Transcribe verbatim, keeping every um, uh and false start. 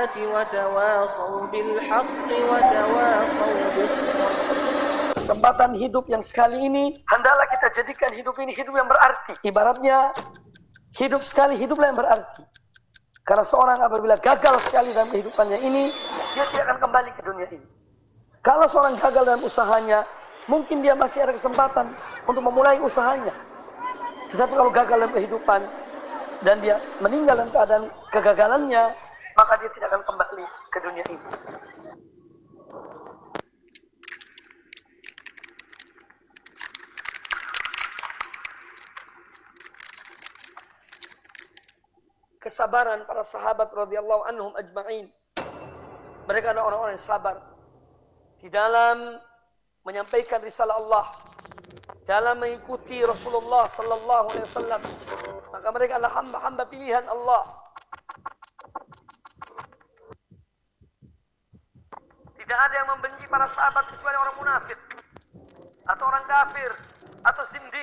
الصلاة وتواصوا بالحق وتواصوا بالصبر. Kesempatan hidup yang sekali ini, hendaklah kita jadikan hidup ini hidup yang berarti. Ibaratnya, hidup sekali, hiduplah yang berarti. Karena seorang apabila gagal sekali dalam kehidupannya ini, dia tidak akan kembali ke dunia ini. Kalau seorang gagal dalam usahanya, mungkin dia masih ada kesempatan untuk memulai usahanya. Tetapi kalau gagal dalam kehidupan, dan dia meninggal dalam keadaan kegagalannya, maka dia tidak akan kembali ke dunia ini. Kesabaran para sahabat radhiyallahu anhum ajma'in. Mereka adalah orang-orang yang sabar di dalam menyampaikan risalah Allah, dalam mengikuti Rasulullah sallallahu alaihi wasallam. Maka mereka adalah hamba-hamba pilihan Allah. Tidak ada yang membenci para sahabat kecuali orang munafik atau orang kafir atau zindiq.